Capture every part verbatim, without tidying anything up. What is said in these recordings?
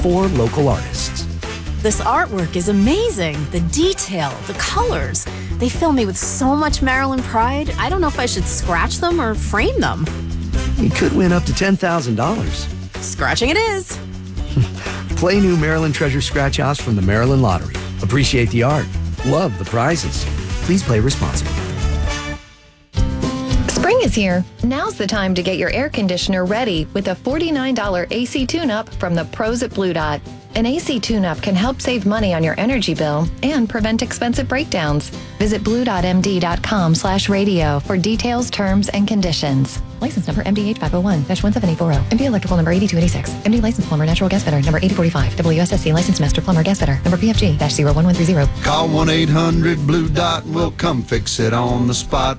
four local artists. This artwork is amazing. The detail, the colors. They fill me with so much Maryland pride. I don't know if I should scratch them or frame them. You could win up to ten thousand dollars. Scratching it is. Play new Maryland Treasure Scratch House from the Maryland Lottery. Appreciate the art. Love the prizes. Please play responsibly. Spring is here. Now's the time to get your air conditioner ready with a forty-nine dollars A C tune-up from the pros at Blue Dot. An A C tune-up can help save money on your energy bill and prevent expensive breakdowns. Visit blue dot m d dot com slash radio for details, terms, and conditions. License number M D H five oh one dash one seven eight four zero. M D Electrical number eighty-two eighty-six. M D License Plumber Natural Gas Fitter number eighty forty-five. W S S C License Master Plumber Gas Fitter number P F G zero one one three zero. Call one eight hundred blue dot and we'll come fix it on the spot.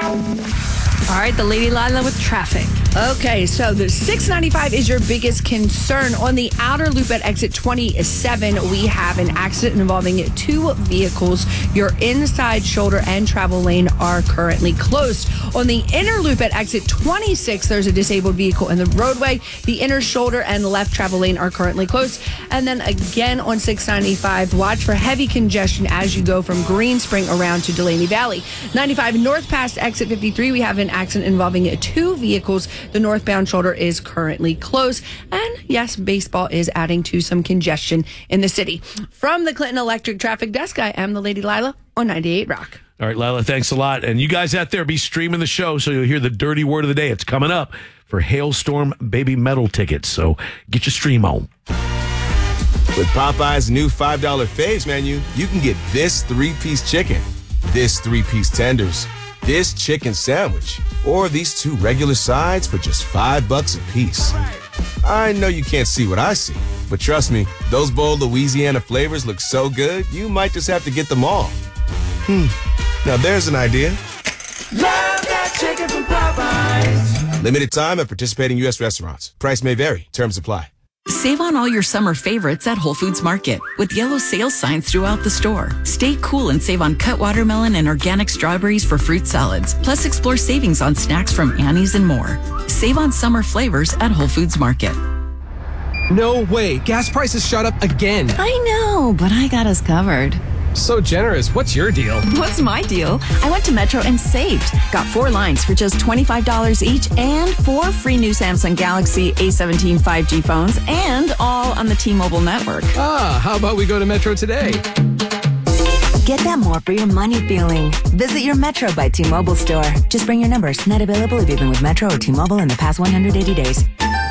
All right, the Lady Lila with traffic. Okay, so the six ninety-five is your biggest concern. On the outer loop at exit twenty-seven, we have an accident involving two vehicles. Your inside shoulder and travel lane are currently closed. On the inner loop at exit twenty-six, there's a disabled vehicle in the roadway. The inner shoulder and left travel lane are currently closed. And then again on six ninety-five, watch for heavy congestion as you go from Green Spring around to Delaney Valley. ninety-five north past exit fifty-three, we have an accident involving two vehicles. The northbound shoulder is currently closed. And yes, baseball is adding to some congestion in the city. From the Clinton Electric Traffic Desk, I am the Lady Lila on ninety-eight Rock. All right, Lila, thanks a lot. And you guys out there, be streaming the show so you'll hear the dirty word of the day. It's coming up for Hailstorm Baby Metal tickets. So get your stream on. With Popeye's new five dollar Faves menu, you can get this three-piece chicken, this three-piece tenders, this chicken sandwich, or these two regular sides for just five bucks a piece. I know you can't see what I see, but trust me, those bold Louisiana flavors look so good, you might just have to get them all. Hmm, now there's an idea. Love that chicken from Popeyes. Limited time at participating U S restaurants. Price may vary. Terms apply. Save on all your summer favorites at Whole Foods Market with yellow sales signs throughout the store. Stay cool and save on cut watermelon and organic strawberries for fruit salads. Plus, explore savings on snacks from Annie's and more. Save on summer flavors at Whole Foods Market. No way. Gas prices shot up again. I know, but I got us covered. So generous. What's your deal? What's my deal? I went to Metro and saved. Got four lines for just twenty-five dollars each and four free new Samsung Galaxy A seventeen five G phones and all on the T-Mobile network. Ah, how about we go to Metro today? Get that more for your money feeling. Visit your Metro by T-Mobile store. Just bring your numbers. Not available if you've been with Metro or T-Mobile in the past one hundred eighty days.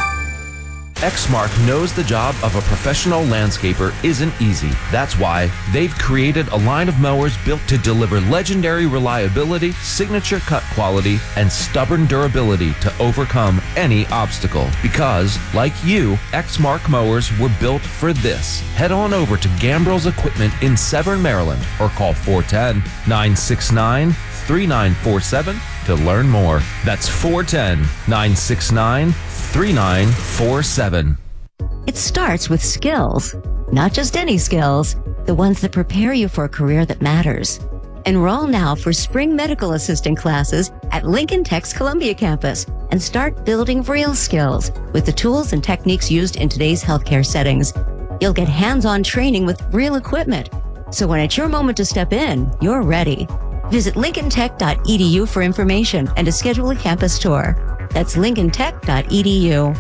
Exmark knows the job of a professional landscaper isn't easy. That's why they've created a line of mowers built to deliver legendary reliability, signature cut quality, and stubborn durability to overcome any obstacle. Because, like you, Exmark mowers were built for this. Head on over to Gambrel's Equipment in Severn, Maryland, or call four one zero, nine six nine, three nine four seven to learn more. That's four one zero, nine six nine, three nine four seven. It starts with skills, not just any skills, the ones that prepare you for a career that matters. Enroll now for spring medical assistant classes at Lincoln Tech's Columbia campus and start building real skills with the tools and techniques used in today's healthcare settings. You'll get hands-on training with real equipment. So when it's your moment to step in, you're ready. Visit lincoln tech dot e d u for information and to schedule a campus tour. That's lincoln tech dot e d u.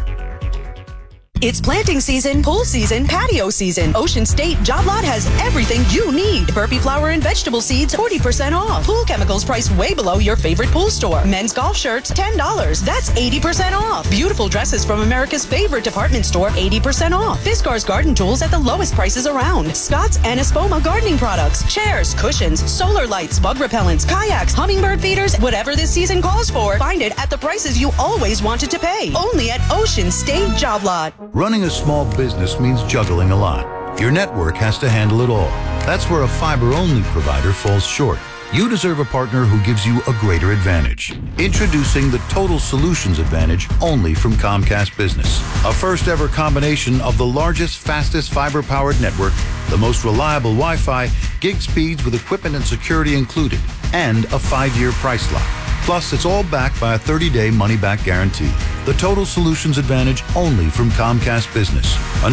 It's planting season, pool season, patio season. Ocean State Job Lot has everything you need. Burpee flower and vegetable seeds, forty percent off. Pool chemicals priced way below your favorite pool store. Men's golf shirts, ten dollars. That's eighty percent off. Beautiful dresses from America's favorite department store, eighty percent off. Fiskars garden tools at the lowest prices around. Scott's and Espoma gardening products, chairs, cushions, solar lights, bug repellents, kayaks, hummingbird feeders, whatever this season calls for. Find it at the prices you always wanted to pay. Only at Ocean State Job Lot. Running a small business means juggling a lot. Your network has to handle it all. That's where a fiber-only provider falls short. You deserve a partner who gives you a greater advantage. Introducing the Total Solutions Advantage only from Comcast Business. A first-ever combination of the largest, fastest fiber-powered network, the most reliable Wi-Fi, gig speeds with equipment and security included, and a five-year price lock. Plus, it's all backed by a thirty-day money-back guarantee. The Total Solutions Advantage only from Comcast Business. A